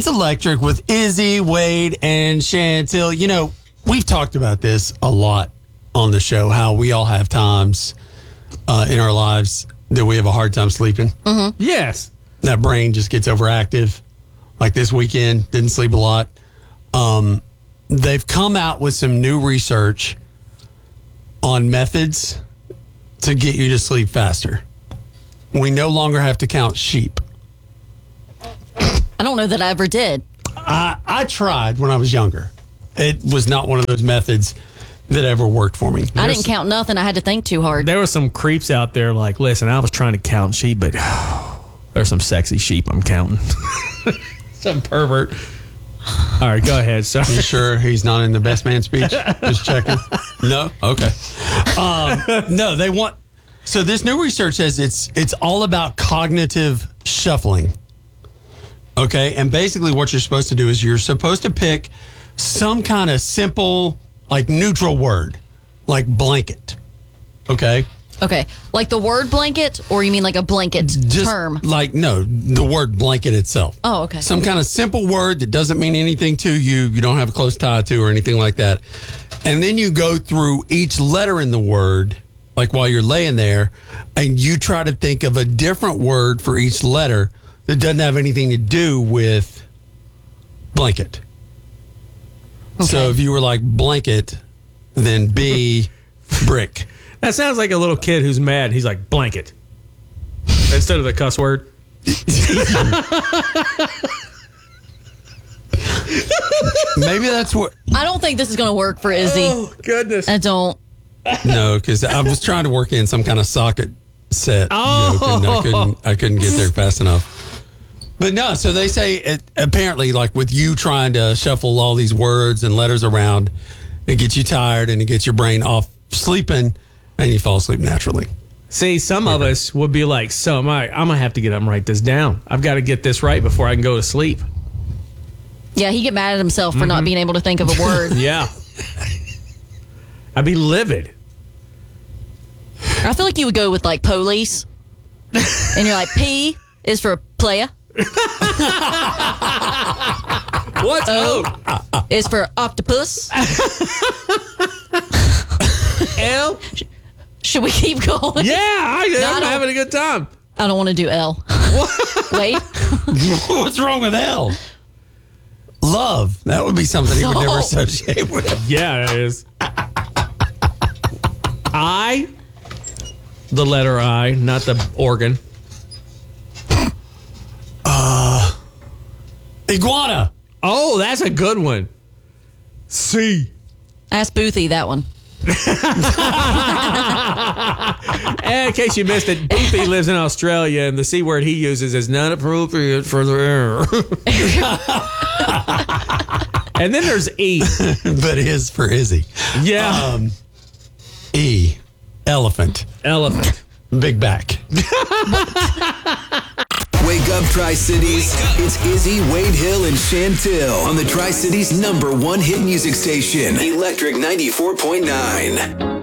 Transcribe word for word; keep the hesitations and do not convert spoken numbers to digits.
It's electric with Izzy, Wade, and Chantel. You know, we've talked about this a lot on the show, how we all have times uh, in our lives that we have a hard time sleeping. Mm-hmm. Yes. That brain just gets overactive. Like this weekend, didn't sleep a lot. Um, they've come out with some new research on methods to get you to sleep faster. We no longer have to count sheep. I don't know that I ever did. I, I tried when I was younger. It was not one of those methods that ever worked for me. I didn't count nothing. I had to think too hard. There were some creeps out there like, listen, I was trying to count sheep, but there's some sexy sheep I'm counting. Some pervert. All right, go ahead. Sorry. You sure he's not in the best man speech? Just checking. No? Okay. Um, no, they want... So this new research says it's it's all about cognitive shuffling. Okay? And basically what you're supposed to do is you're supposed to pick some kind of simple, like neutral word, like blanket. Okay? Okay. Like the word blanket, or you mean like a blanket Just term? Like, no, the word blanket itself. Oh, okay. Some kind of simple word that doesn't mean anything to you, you don't have a close tie to or anything like that. And then you go through each letter in the word, like while you're laying there, and you try to think of a different word for each letter that doesn't have anything to do with blanket. Okay. So if you were like blanket, then B, brick. That sounds like a little kid who's mad. He's like, blanket. Instead of the cuss word. Maybe that's what... I don't think this is going to work for Izzy. Oh, goodness. I don't. No, because I was trying to work in some kind of socket set oh. joke, and I couldn't, I couldn't get there fast enough. But no, so they say it, apparently, like with you trying to shuffle all these words and letters around, it gets you tired and it gets your brain off sleeping, and you fall asleep naturally. See, some of us would be like, so am I. I'm going to have to get up and write this down. I've got to get this right before I can go to sleep. Yeah, he get mad at himself for mm-hmm. not being able to think of a word. Yeah. I'd be livid. I feel like you would go with like police. And you're like, P is for playa. What's O is for octopus. L? Should we keep going? Yeah, I, no, I'm I having a good time. I don't want to do L. Wait. What's wrong with L? Love. That would be something he would never associate with. Yeah, it is. I, the letter I, not the organ. Uh, iguana. Oh, that's a good one. C. Ask Boothie that one. And in case you missed it, Boothie lives in Australia, and the C word he uses is not appropriate for the air. And then there's E. But it is for Izzy. Yeah. Um, E. Elephant. Elephant. Big back. Wake up, Tri-Cities. It's Izzy, Wade Hill, and Chantel on the Tri-Cities number one hit music station, Electric ninety-four point nine.